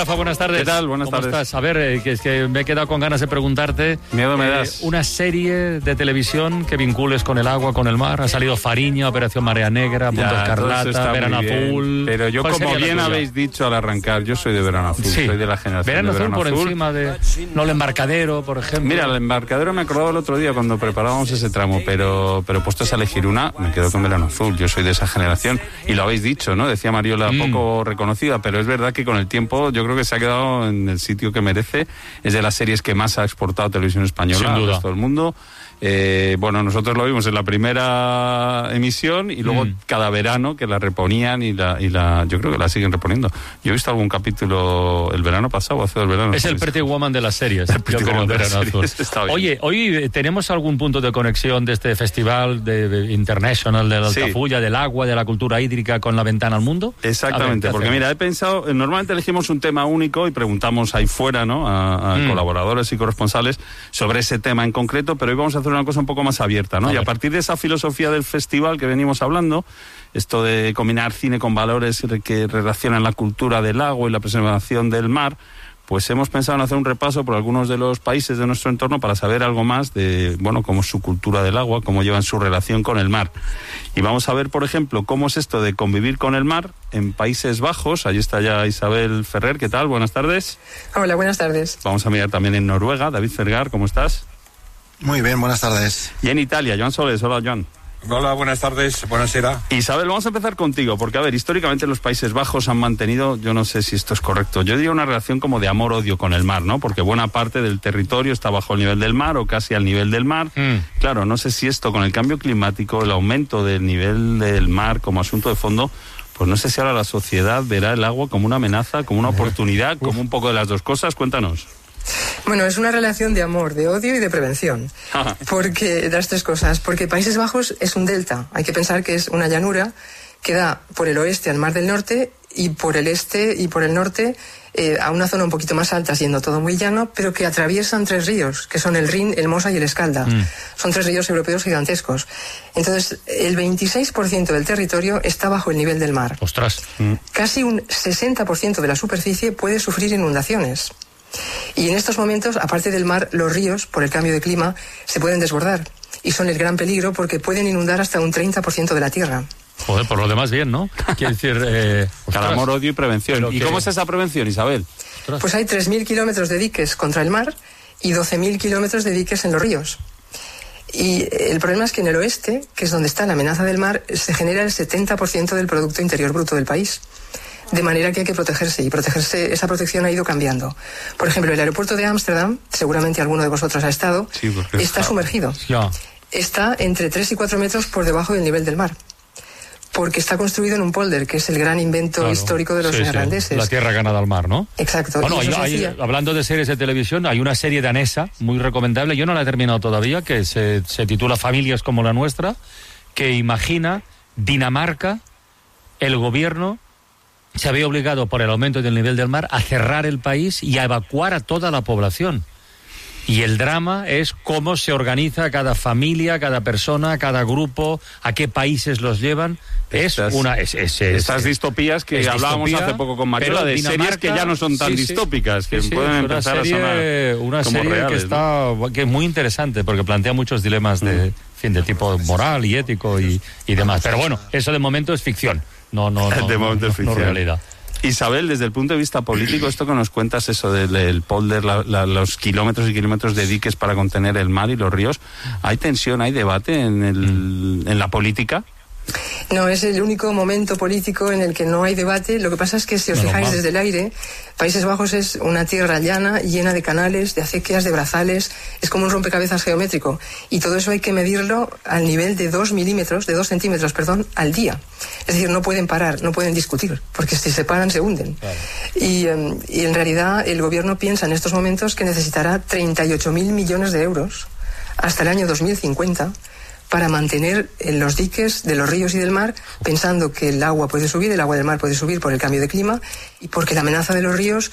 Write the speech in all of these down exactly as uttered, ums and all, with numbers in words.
Rafa, buenas tardes. ¿Qué tal? Buenas ¿Cómo tardes. estás? A ver, eh, que es que me he quedado con ganas de preguntarte. Miedo me eh, das. Una serie de televisión que vincules con el agua, con el mar. Ha salido Fariña, Operación Marea Negra, Punto Ya, todo eso Escarlata, está Verano muy bien. Azul. Pero yo, ¿Cuál como sería la bien tuya? habéis dicho al arrancar, yo soy de Verano Azul, Sí. soy de la generación Verano de Azul Verano por Azul. encima de... No, el Embarcadero, por ejemplo. Mira, el Embarcadero me acordaba el otro día cuando preparábamos ese tramo, pero, pero puestos a elegir una, me quedo con Verano Azul. Yo soy de esa generación y lo habéis dicho, ¿no? Decía Mariola, Mm. poco reconocida, pero es verdad que con el tiempo yo creo que se ha quedado en el sitio que merece. Es de las series que más ha exportado Televisión Española Sin al duda. resto del mundo. Eh, bueno, nosotros lo vimos en la primera emisión y luego Mm. cada verano que la reponían y la, y la yo creo que la siguen reponiendo. Yo he visto algún capítulo el verano pasado, hace dos veranos. Es el Pretty Woman de las series. El Pretty yo creo, Woman de las Verano Azul. series, está bien. Oye, hoy eh, tenemos algún punto de conexión de este festival de, de International de la Sí. Altafulla, del agua, de la cultura hídrica con la ventana al mundo. Exactamente, A ver, ¿qué porque hacemos? mira, he pensado, eh, normalmente elegimos un tema único y preguntamos ahí fuera, ¿no? A, a Mm. colaboradores y corresponsales sobre ese tema en concreto, pero hoy vamos a hacer una cosa un poco más abierta, ¿no? A y a ver. partir de esa filosofía del festival que venimos hablando, esto de combinar cine con valores que relacionan la cultura del agua y la preservación del mar, pues hemos pensado en hacer un repaso por algunos de los países de nuestro entorno para saber algo más de, bueno, cómo es su cultura del agua, cómo llevan su relación con el mar. Y vamos a ver, por ejemplo, cómo es esto de convivir con el mar en Países Bajos. Allí está ya Isabel Ferrer, ¿qué tal? Buenas tardes. Hola, buenas tardes. Vamos a mirar también en Noruega. David Fergar, ¿cómo estás? Muy bien, buenas tardes. Y en Italia, Joan Soles. Hola, Joan. Hola, buenas tardes, buonasera. Isabel, vamos a empezar contigo, porque, a ver, históricamente los Países Bajos han mantenido, yo no sé si esto es correcto, yo diría una relación como de amor-odio con el mar, ¿no? Porque buena parte del territorio está bajo el nivel del mar o casi al nivel del mar. Mm. Claro, no sé si esto con el cambio climático, el aumento del nivel del mar como asunto de fondo, pues no sé si ahora la sociedad verá el agua como una amenaza, como una oportunidad, como un poco de las dos cosas. Cuéntanos. Bueno, es una relación de amor, de odio y de prevención. Porque, de las tres cosas, porque Países Bajos es un delta. Hay que pensar que es una llanura que da por el oeste al Mar del Norte y por el este y por el norte eh, a una zona un poquito más alta, siendo todo muy llano, pero que atraviesan tres ríos, que son el Rin, el Mosa y el Escalda. Mm. Son tres ríos europeos gigantescos. Entonces, el veintiséis por ciento del territorio está bajo el nivel del mar. Ostras. Casi un sesenta por ciento de la superficie puede sufrir inundaciones. Y en estos momentos, aparte del mar, los ríos, por el cambio de clima, se pueden desbordar. Y son el gran peligro porque pueden inundar hasta un treinta por ciento de la tierra. Joder, por lo demás bien, ¿no? Quiero decir... Eh, Cada ostras. amor, odio y prevención. Pero ¿Y que- cómo es esa prevención, Isabel? Ostras. Pues hay tres mil kilómetros de diques contra el mar y doce mil kilómetros de diques en los ríos. Y el problema es que en el oeste, que es donde está la amenaza del mar, se genera el setenta por ciento del Producto Interior Bruto del país. De manera que hay que protegerse, y protegerse, esa protección ha ido cambiando. Por ejemplo, el aeropuerto de Ámsterdam, seguramente alguno de vosotros ha estado, Sí, porque está está- sumergido. Ya. Está entre tres y cuatro metros por debajo del nivel del mar. Porque está construido en un polder, que es el gran invento Claro. histórico de los Sí, sí. neerlandeses. La tierra ganada al mar, ¿no? Exacto. Bueno, y hay- eso se hay- hacía- hablando de series de televisión, hay una serie danesa muy recomendable, yo no la he terminado todavía, que se, se titula Familias como la nuestra, que imagina Dinamarca, el gobierno se había obligado por el aumento del nivel del mar a cerrar el país y a evacuar a toda la población. Y el drama es cómo se organiza cada familia, cada persona, cada grupo, a qué países los llevan. Estas- es una... Es, es- es- Estas distopías que es hablábamos distopía, hace poco con Mariola, pero de Dinamarca, series que ya no son tan sí, sí. distópicas, que Sí, sí, pueden es empezar una serie, a sonar una como serie reales, que está que es muy interesante porque plantea muchos dilemas de, Mm. en fin, de tipo moral y ético y, y demás. Pero bueno, eso de momento es ficción, no no no, De momento no- es no ficción. realidad. Isabel, desde el punto de vista político, esto que nos cuentas, eso del el polder, la, la, los kilómetros y kilómetros de diques para contener el mar y los ríos, ¿hay tensión, hay debate en, el, en la política? No, es el único momento político en el que no hay debate. Lo que pasa es que, si os Menos fijáis mal. desde el aire, Países Bajos es una tierra llana, llena de canales, de acequias, de brazales. Es como un rompecabezas geométrico. Y todo eso hay que medirlo al nivel de dos milímetros, de dos centímetros, perdón, al día. Es decir, no pueden parar, no pueden discutir, porque si se paran se hunden. Claro. Y, eh, y en realidad el gobierno piensa en estos momentos que necesitará treinta y ocho mil millones de euros hasta el año dos mil cincuenta para mantener en los diques de los ríos y del mar, pensando que el agua puede subir, el agua del mar puede subir por el cambio de clima y porque la amenaza de los ríos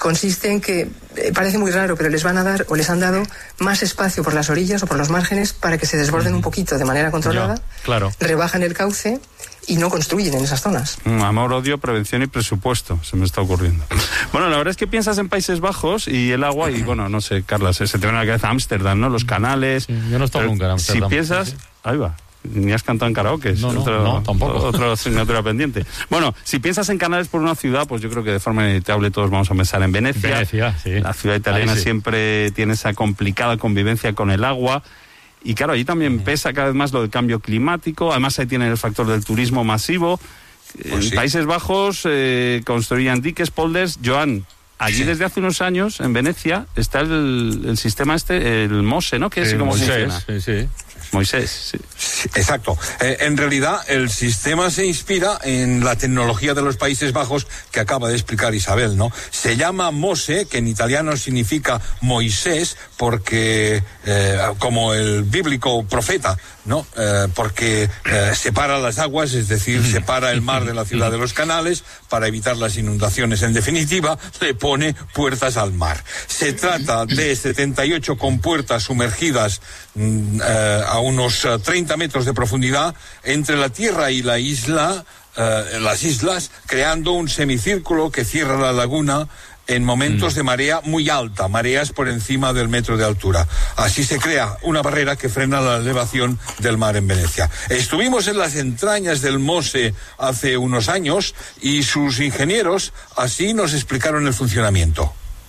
consiste en que, eh, parece muy raro, pero les van a dar o les han dado más espacio por las orillas o por los márgenes para que se desborden uh-huh. un poquito de manera controlada, ya, claro. rebajan el cauce y no construyen en esas zonas. Amor, odio, prevención y presupuesto, se me está ocurriendo. Bueno, la verdad es que piensas en Países Bajos y el agua, y bueno, no sé, Carla, se te viene a la cabeza Ámsterdam, ¿no? Los canales. Sí, yo no he estado nunca en Ámsterdam. Si piensas, sí. Ahí va. Ni has cantado en karaoke, no, no, otro, no, tampoco. Otra asignatura pendiente. Bueno, si piensas en canales por una ciudad, pues yo creo que de forma inevitable todos vamos a pensar en Venecia. Venecia, sí. La ciudad italiana sí. siempre tiene esa complicada convivencia con el agua. Y claro, allí también pesa cada vez más lo del cambio climático. Además, ahí tienen el factor del turismo masivo. Pues en sí. Países Bajos eh, construían diques, polders. Joan, allí sí. desde hace unos años, en Venecia, está el, el sistema este, el MOSE, ¿no? Que sí, es como Moisés, funciona. Sí, sí. Moisés, sí. Sí, exacto. Eh, en realidad, el sistema se inspira en la tecnología de los Países Bajos que acaba de explicar Isabel, ¿no? Se llama MOSE, que en italiano significa Moisés, porque, eh, como el bíblico profeta, ¿no? Eh, porque eh, separa las aguas, es decir, separa el mar de la ciudad de los canales para evitar las inundaciones. En definitiva, le pone puertas al mar. Se trata de setenta y ocho compuertas sumergidas mm, eh, a unos uh, treinta metros de profundidad entre la tierra y la isla, uh, las islas, creando un semicírculo que cierra la laguna en momentos mm. de marea muy alta, mareas por encima del metro de altura. Así se crea una barrera que frena la elevación del mar en Venecia. Estuvimos en las entrañas del MOSE hace unos años y sus ingenieros así nos explicaron el funcionamiento.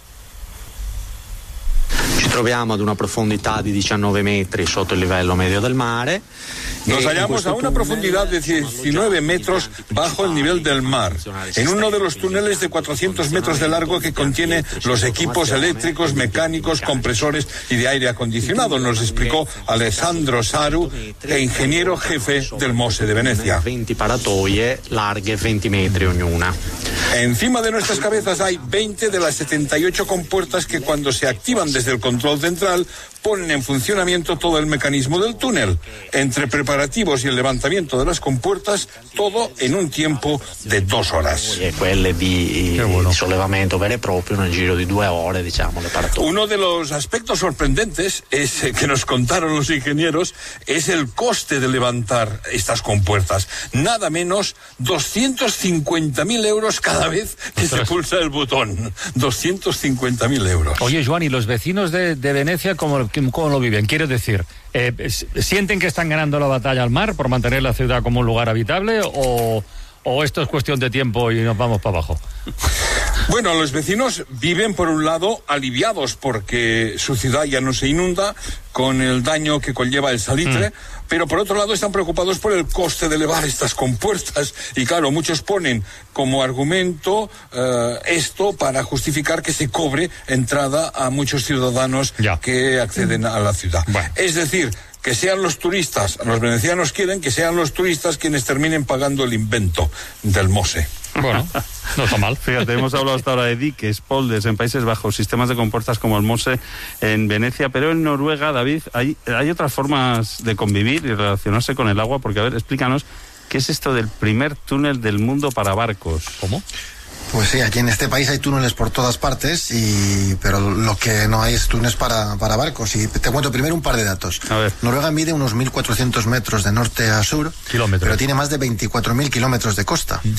Ci troviamo ad una profondità di diciannove metri sotto il livello medio del mare. Nos hallamos a una profundidad de diecinueve metros bajo el nivel del mar, en uno de los túneles de cuatrocientos metros de largo que contiene los equipos eléctricos, mecánicos, compresores y de aire acondicionado, nos explicó Alessandro Saru, ingeniero jefe del MOSE de Venecia. veinte paratoie larghe veinte metri ognuna. Encima de nuestras cabezas hay veinte de las setenta y ocho compuertas que cuando se activan desde el control central ponen en funcionamiento todo el mecanismo del túnel. Entre preparativos y el levantamiento de las compuertas, todo en un tiempo de dos horas. E quelle di bueno. sollevamento vero e proprio nel giro di due ore, diciamo, le paratoie. Uno de los aspectos sorprendentes es eh, que nos contaron los ingenieros es el coste de levantar estas compuertas. Nada menos doscientos cincuenta mil euros cada vez que se pulsa el botón. doscientos cincuenta mil euros. Oye, Joan, ¿y los vecinos de, de Venecia cómo, cómo lo viven? Quiero decir, eh, ¿sienten que están ganando la batalla al mar por mantener la ciudad como un lugar habitable o, o esto es cuestión de tiempo y nos vamos para abajo? Bueno, los vecinos viven, por un lado, aliviados porque su ciudad ya no se inunda con el daño que conlleva el salitre, mm. pero por otro lado están preocupados por el coste de elevar estas compuertas. Y claro, muchos ponen como argumento uh, esto para justificar que se cobre entrada a muchos ciudadanos ya. que acceden mm. a la ciudad. Bueno. Es decir, que sean los turistas, los venecianos quieren que sean los turistas quienes terminen pagando el invento del MOSE. Bueno, no está mal. Fíjate, hemos hablado hasta ahora de diques, polders en Países Bajos, sistemas de compuertas como el MOSE en Venecia, pero en Noruega, David, hay, hay otras formas de convivir y relacionarse con el agua, porque, a ver, explícanos, ¿qué es esto del primer túnel del mundo para barcos? ¿Cómo? Pues sí, aquí en este país hay túneles por todas partes, y pero lo que no hay es túneles para, para barcos. Y te cuento primero un par de datos. A ver. Noruega mide unos mil cuatrocientos metros de norte a sur, kilómetros. Pero tiene más de veinticuatro mil kilómetros de costa. Mm.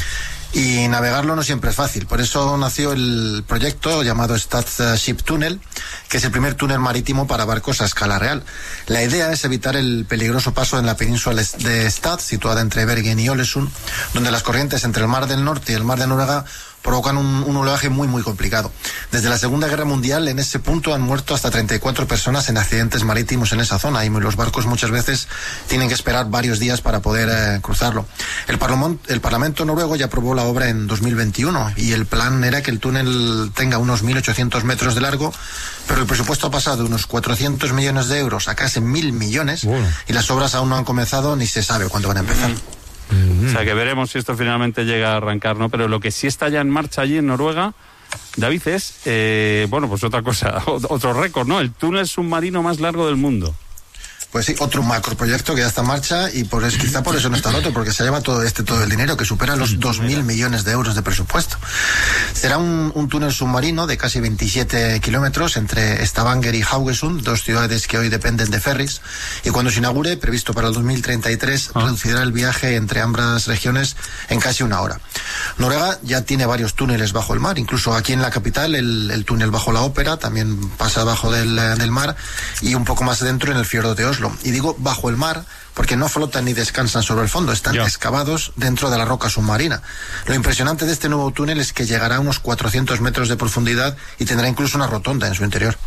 Y navegarlo no siempre es fácil. Por eso nació el proyecto llamado Stad-Ship Tunnel, que es el primer túnel marítimo para barcos a escala real. La idea es evitar el peligroso paso en la península de Stad, situada entre Bergen y Ålesund, donde las corrientes entre el Mar del Norte y el Mar de Noruega provocan un, un oleaje muy muy complicado. Desde la Segunda Guerra Mundial en ese punto han muerto hasta treinta y cuatro personas en accidentes marítimos en esa zona, y los barcos muchas veces tienen que esperar varios días para poder eh, cruzarlo. El, parlamont, el Parlamento noruego ya aprobó la obra en dos mil veintiuno y el plan era que el túnel tenga unos mil ochocientos metros de largo, pero el presupuesto ha pasado de unos cuatrocientos millones de euros a casi mil millones. Bueno. Y las obras aún no han comenzado ni se sabe cuándo van a empezar. Mm-hmm. O sea, que veremos si esto finalmente llega a arrancar, ¿no? Pero lo que sí está ya en marcha allí en Noruega, David, es, eh, bueno, pues otra cosa, otro récord, ¿no? El túnel submarino más largo del mundo. Pues sí, otro macroproyecto que ya está en marcha, y por eso, quizá por eso no está el otro, porque se lleva todo este todo el dinero, que supera los dos mil millones de euros de presupuesto. Se Será un, un túnel submarino de casi veintisiete kilómetros entre Stavanger y Haugesund, dos ciudades que hoy dependen de ferries, y cuando se inaugure, previsto para el dos mil treinta y tres, ah. reducirá el viaje entre ambas regiones en casi una hora. Noruega ya tiene varios túneles bajo el mar, incluso aquí en la capital el, el túnel bajo la ópera también pasa bajo del, del mar, y un poco más adentro en el fiordo de Oslo. Y digo bajo el mar porque no flotan ni descansan sobre el fondo, están yeah. excavados dentro de la roca submarina. Lo impresionante de este nuevo túnel es que llegará a unos cuatrocientos metros de profundidad y tendrá incluso una rotonda en su interior.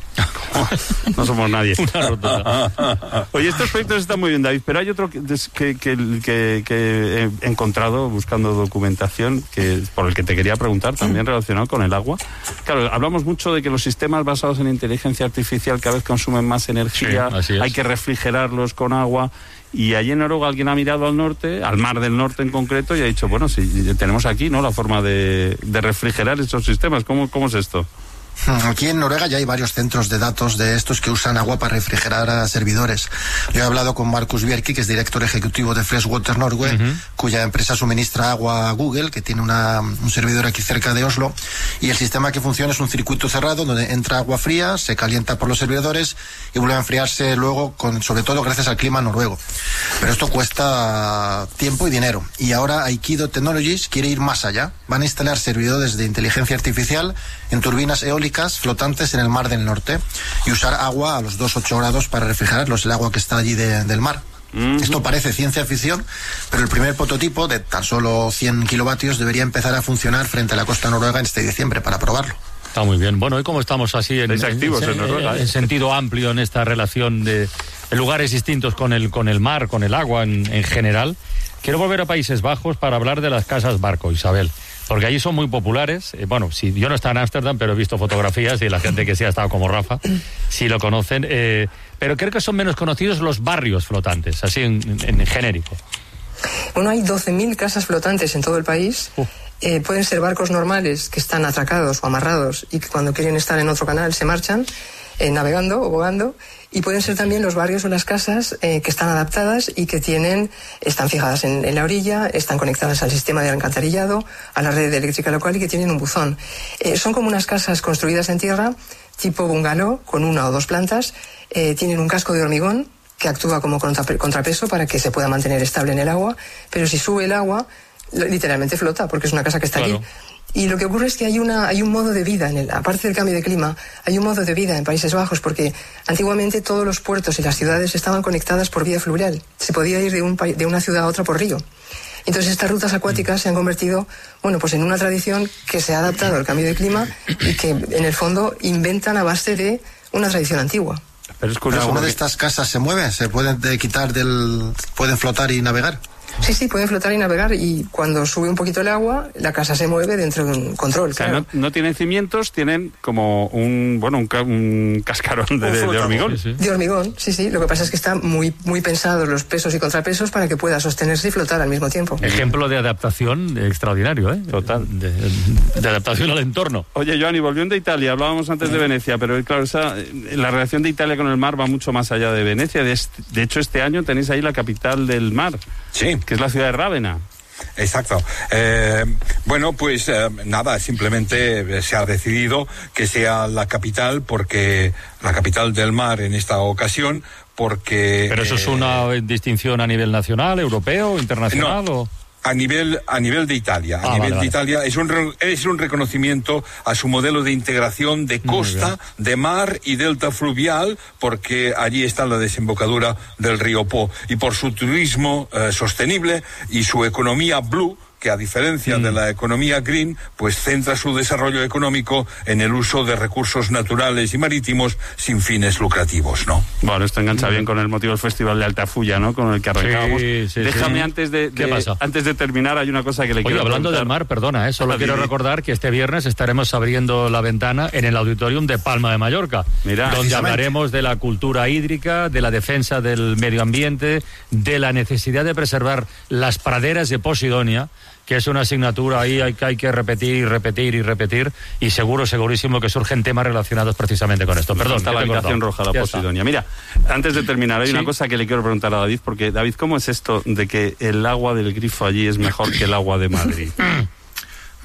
No somos nadie. Una rotonda. Oye, estos proyectos están muy bien, David, pero hay otro que, que, que, que, que he encontrado buscando documentación que, por el que te quería preguntar, también relacionado con el agua. Claro, hablamos mucho de que los sistemas basados en inteligencia artificial cada vez consumen más energía, sí, hay que refrigerarlos con agua. Y allí en Noruega alguien ha mirado al norte, al mar del norte en concreto, y ha dicho, bueno, si tenemos aquí, ¿no?, la forma de, de refrigerar estos sistemas. ¿Cómo, cómo es esto? Aquí en Noruega ya hay varios centros de datos de estos que usan agua para refrigerar a servidores. Yo he hablado con Markus Bjerke, que es director ejecutivo de Freshwater Norway, uh-huh. cuya empresa suministra agua a Google, que tiene una, un servidor aquí cerca de Oslo, y el sistema que funciona es un circuito cerrado donde entra agua fría, se calienta por los servidores y vuelve a enfriarse luego, con, sobre todo gracias al clima noruego. Pero esto cuesta tiempo y dinero. Y ahora Aikido Technologies quiere ir más allá. Van a instalar servidores de inteligencia artificial en turbinas eólicas flotantes en el Mar del Norte y usar agua a los dos a ocho grados para refrigerarlos, el agua que está allí de, del mar. Mm-hmm. Esto parece ciencia ficción, pero el primer prototipo de tan solo cien kilovatios debería empezar a funcionar frente a la costa noruega en este diciembre para probarlo. Está muy bien. Bueno, y como estamos así en, en, activos en, en, Noruega, en, en sentido amplio en esta relación de lugares distintos con el, con el mar, con el agua en, en general, quiero volver a Países Bajos para hablar de las casas barco, Isabel. Porque allí son muy populares. Eh, bueno, si yo no estaba en Ámsterdam, pero he visto fotografías y la gente que sí ha estado como Rafa, sí lo conocen. Eh, pero creo que son menos conocidos los barrios flotantes, así en, en, en genérico. Bueno, hay doce mil casas flotantes en todo el país. Uh. Eh, pueden ser barcos normales que están atracados o amarrados y que cuando quieren estar en otro canal se marchan eh, navegando o bogando. Y pueden ser también los barrios o las casas eh, que están adaptadas y que tienen, están fijadas en, en la orilla, están conectadas al sistema de alcantarillado, a la red eléctrica local y que tienen un buzón. Eh, son como unas casas construidas en tierra, tipo bungalow, con una o dos plantas, eh, tienen un casco de hormigón que actúa como contrapeso para que se pueda mantener estable en el agua, pero si sube el agua, literalmente flota, porque es una casa que está claro. allí. Y lo que ocurre es que hay una hay un modo de vida, en el, aparte del cambio de clima, hay un modo de vida en Países Bajos, porque antiguamente todos los puertos y las ciudades estaban conectadas por vía fluvial. Se podía ir de, un, de una ciudad a otra por río. Entonces estas rutas acuáticas se han convertido, bueno, pues en una tradición que se ha adaptado al cambio de clima y que en el fondo inventan a base de una tradición antigua. Pero es curioso, ¿alguna de estas casas se mueve? ¿Se pueden de quitar del... pueden flotar y navegar? Sí, sí, pueden flotar y navegar, y cuando sube un poquito el agua, la casa se mueve dentro de un control. O sea, claro. no, no tienen cimientos, tienen como un, bueno, un, ca un cascarón de, de, de hormigón. Sí, sí. De hormigón, sí, sí. Lo que pasa es que están muy, muy pensados los pesos y contrapesos para que pueda sostenerse y flotar al mismo tiempo. Ejemplo de adaptación extraordinario, ¿eh? Total. De, de adaptación al entorno. Oye, Joanny, volviendo a Italia, hablábamos antes de Venecia, pero claro, esa, la relación de Italia con el mar va mucho más allá de Venecia. De, este, de hecho, este año tenéis ahí la capital del mar. Sí. Que es la ciudad de Rávena. Exacto. Eh, bueno, pues eh, nada, simplemente se ha decidido que sea la capital, porque la capital del mar en esta ocasión, porque... ¿Pero eso eh, es una distinción a nivel nacional, europeo, internacional no. o...? A nivel, a nivel de Italia, a ah, nivel vale, de vale. Italia es un, es un reconocimiento a su modelo de integración de costa, de mar y delta fluvial, porque allí está la desembocadura del río Po, y por su turismo eh, sostenible y su economía blue, que a diferencia mm. de la economía green, pues centra su desarrollo económico en el uso de recursos naturales y marítimos sin fines lucrativos, ¿no? Bueno, esto engancha mm. bien con el motivo del Festival de Altafulla, ¿no?, con el que arrancábamos. Sí, sí, Déjame sí. antes de, de ¿Qué pasa? antes de terminar, hay una cosa que le Oye, quiero hablando preguntar. del mar, perdona, ¿eh? solo quiero recordar que este viernes estaremos abriendo la ventana en el Auditorium de Palma de Mallorca, Mirá, donde hablaremos de la cultura hídrica, de la defensa del medio ambiente, de la necesidad de preservar las praderas de Posidonia, que es una asignatura ahí hay que, hay que repetir y repetir y repetir, y seguro, segurísimo que surgen temas relacionados precisamente con esto. Perdón, está la habitación roja, la Posidonia. Mira, antes de terminar, hay ¿Sí? una cosa que le quiero preguntar a David, porque, David, ¿cómo es esto de que el agua del grifo allí es mejor que el agua de Madrid?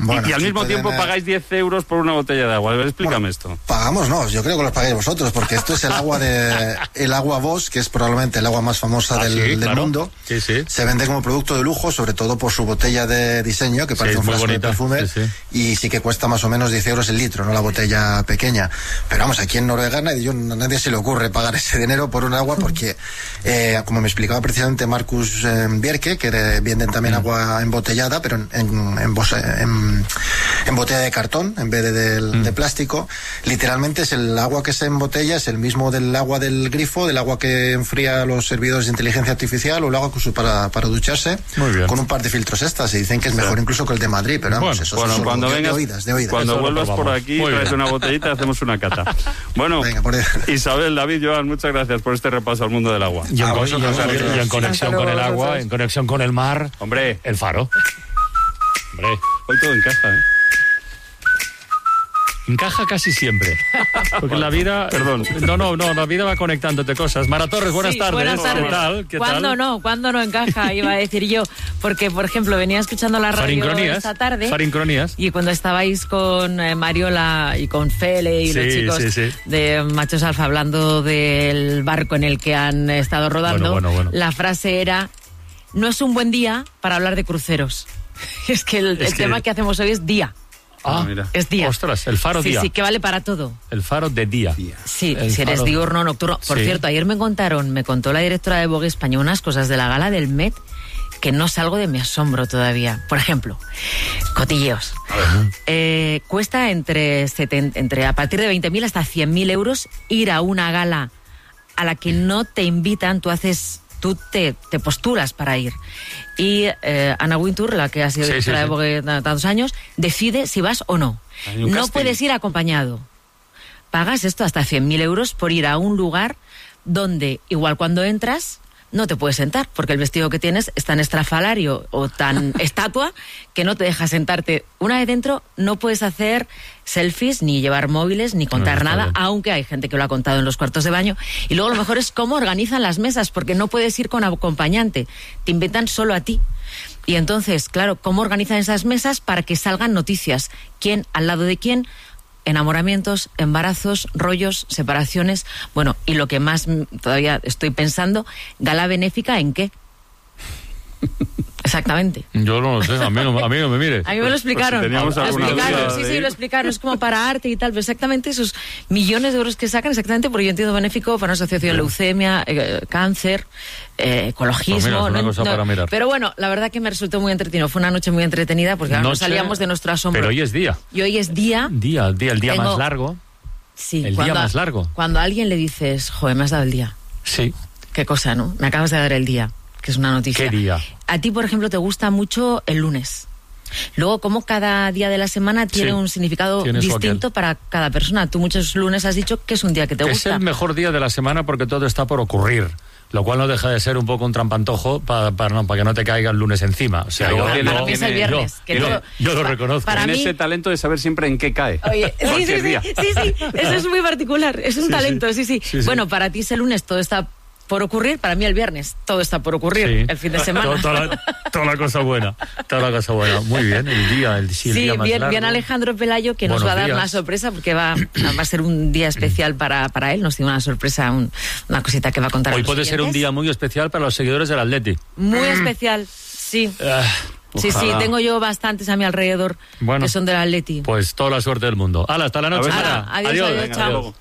Bueno, y, y al mismo tiempo tener... pagáis diez euros por una botella de agua. A ver, explícame bueno, esto. Pagamos, no, yo creo que los pagáis vosotros, porque esto es el agua de el agua Bosch, que es probablemente el agua más famosa ah, del, sí, del claro. mundo. Sí, sí. Se vende como producto de lujo, sobre todo por su botella de diseño, que parece sí, un frasco de perfume, sí, sí. y sí que cuesta más o menos diez euros el litro, no la botella pequeña. Pero vamos, aquí en Noruega nadie, yo, a nadie se le ocurre pagar ese dinero por un agua, porque, eh, como me explicaba precisamente Marcus eh, Bjerke, que venden también agua embotellada, pero en, en, en, en, en botella de cartón, en vez de, de, mm. de plástico. Literalmente es el agua que se embotella, es el mismo del agua del grifo, del agua que enfría los servidores de inteligencia artificial, o el agua que usa para, para ducharse, con un par de filtros extras, y dicen que es mejor incluso que el de Madrid, pero vamos, bueno, eso bueno, es cuando de, vengas, de oídas, de oídas. Cuando eso vuelvas por aquí, traes una botellita y hacemos una cata. Bueno, Venga, por Isabel, David, Joan, muchas gracias por este repaso al mundo del agua. Y en, ah, y en, y en conexión con el agua, en conexión con el mar, hombre, el faro. Hombre, hoy todo encaja, ¿eh? Encaja casi siempre. Porque la vida... Perdón. No, no, no, la vida va conectándote cosas. Mara Torres, buenas sí, tardes. Buenas tardes. ¿Qué tal? ¿Qué ¿Cuándo tal? no? ¿Cuándo no encaja? Iba a decir yo. Porque, por ejemplo, venía escuchando la radio esta tarde. Farincronías. Y cuando estabais con eh, Mariola y con Fele y sí, los chicos sí, sí. de Machos Alfa hablando del barco en el que han estado rodando, bueno, bueno, bueno. la frase era: no es un buen día para hablar de cruceros. Es que el, es el que... tema que hacemos hoy es día. Ah, mira. Es día. Ostras, el faro sí, día. Sí, que vale para todo. El faro de día. Sí, el si eres faro... diurno, nocturno. Por sí. cierto, ayer me contaron, me contó la directora de Vogue España unas cosas de la gala del Met que no salgo de mi asombro todavía. Por ejemplo, cotilleos. Eh, cuesta entre, setenta, entre a partir de veinte mil hasta cien mil euros ir a una gala a la que no te invitan, tú haces... tú te, te postulas para ir. Y eh, Anna Wintour, la que ha sido directora sí, sí, de Vogue sí. tantos años, decide si vas o no. No puedes ir acompañado. Pagas esto hasta cien mil euros por ir a un lugar donde, igual cuando entras, no te puedes sentar, porque el vestido que tienes es tan estrafalario o tan estatua que no te deja sentarte. Una vez dentro no puedes hacer selfies, ni llevar móviles, ni contar no, nada, bien. Aunque hay gente que lo ha contado en los cuartos de baño. Y luego lo mejor es cómo organizan las mesas, porque no puedes ir con acompañante, te invitan solo a ti. Y entonces, claro, cómo organizan esas mesas para que salgan noticias, quién al lado de quién, enamoramientos, embarazos, rollos, separaciones. Bueno, y lo que más todavía estoy pensando, gala benéfica, ¿en qué? Exactamente. Yo no lo sé, a mí no, a mí no me mires. A mí me lo explicaron. Pues si lo explicaron, sí, sí, ir. lo explicaron. Es como para arte y tal, pero exactamente esos millones de euros que sacan, exactamente, porque yo entiendo benéfico para una asociación de leucemia, eh, cáncer, eh, ecologismo. Pues mira, es una no, cosa no, para mirar. Pero bueno, la verdad que me resultó muy entretenido. Fue una noche muy entretenida porque ahora nos salíamos de nuestro asombro. Pero hoy es día. Y hoy es día. Día, día el día Tengo, más largo. Sí. El cuando, día más largo. Cuando a alguien le dices, joder, me has dado el día. Sí. Qué cosa, ¿no? Me acabas de dar el día. Que es una noticia. ¿Qué día? A ti, por ejemplo, te gusta mucho el lunes. Luego, como cada día de la semana tiene sí, un significado distinto para cada persona. Tú muchos lunes has dicho que es un día que te gusta. Es el mejor día de la semana porque todo está por ocurrir. Lo cual no deja de ser un poco un trampantojo para, para, no, para que no te caiga el lunes encima. O sea, yo, yo, para mí es el viernes. Yo, que yo, todo, yo lo reconozco. Para mí, ese talento de saber siempre en qué cae. Oye, sí, sí, sí, sí, sí, eso es muy particular. Es un sí, talento, sí sí. sí, sí. Bueno, para ti ese lunes todo está por ocurrir, para mí el viernes todo está por ocurrir, sí. El fin de semana. Todo, toda, la, toda la cosa buena, toda la cosa buena. Muy bien, el día, el, sí, el sí, día más bien, largo. bien Alejandro Pelayo, que Buenos nos va a dar días. una sorpresa, porque va, va a ser un día especial para, para él, nos tiene una sorpresa, un, una cosita que va a contar. Hoy a los puede siguientes. ser un día muy especial para los seguidores del Atleti. Muy mm. especial, sí. Uh, Sí, sí, tengo yo bastantes a mi alrededor bueno, que son del Atleti. Pues toda la suerte del mundo. Hala, hasta la noche. Hala, adiós, adiós, adiós, Venga, chao.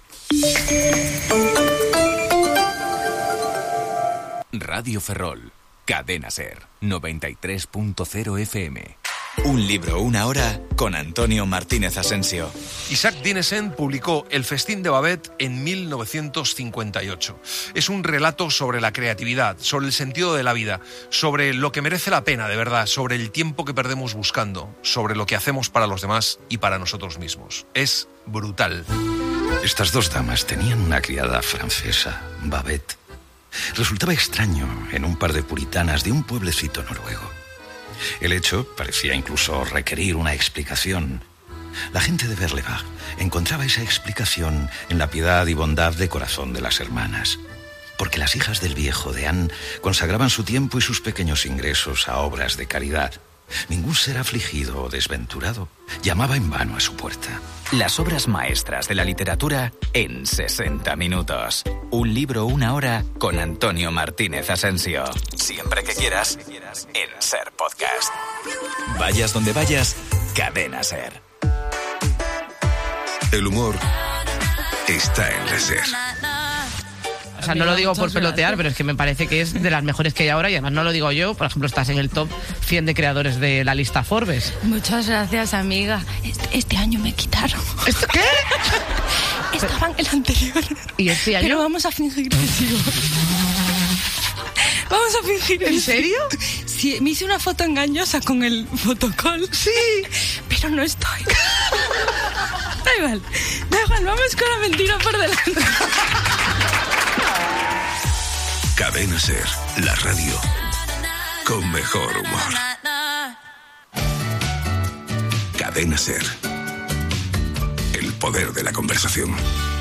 Radio Ferrol, Cadena Ser, noventa y tres punto cero F M. Un libro, una hora, con Antonio Martínez Asensio. Isaac Dinesen publicó El festín de Babette en mil novecientos cincuenta y ocho. Es un relato sobre la creatividad, sobre el sentido de la vida, sobre lo que merece la pena de verdad, sobre el tiempo que perdemos buscando, sobre lo que hacemos para los demás y para nosotros mismos. Es brutal. Estas dos damas tenían una criada francesa, Babette. Resultaba extraño en un par de puritanas de un pueblecito noruego. El hecho parecía incluso requerir una explicación. La gente de Berlevag encontraba esa explicación en la piedad y bondad de corazón de las hermanas, porque las hijas del viejo de Anne consagraban su tiempo y sus pequeños ingresos a obras de caridad. Ningún ser afligido o desventurado llamaba en vano a su puerta. Las obras maestras de la literatura en sesenta minutos. Un libro, una hora con Antonio Martínez Asensio. Siempre que quieras, en Ser Podcast. Vayas donde vayas, Cadena Ser. El humor está en la Ser. O sea, no lo digo por pelotear, pero es que me parece que es de las mejores que hay ahora y además no lo digo yo. Por ejemplo, estás en el top cien de creadores de la lista Forbes. Muchas gracias, amiga. Este, este año me quitaron. ¿Esto qué? Estaba en el anterior. ¿Y este año? Pero vamos a fingir que sigo. Vamos a fingir. ¿En serio? Sí, me hice una foto engañosa con el fotocall. Sí. Pero no estoy. Da igual, da igual, vamos con la mentira por delante. Cadena Ser, la radio con mejor humor. Cadena Ser, el poder de la conversación.